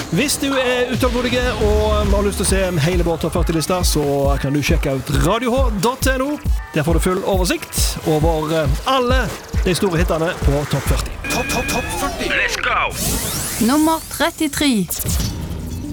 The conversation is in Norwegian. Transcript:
Hvis du utålmodig og har lyst til å se hele vår Topp 40-lista, så kan du sjekke ut radioh.no. Der får du full oversikt over alle de store hittene på Topp 40. Topp 40. Let's go! Nummer 33.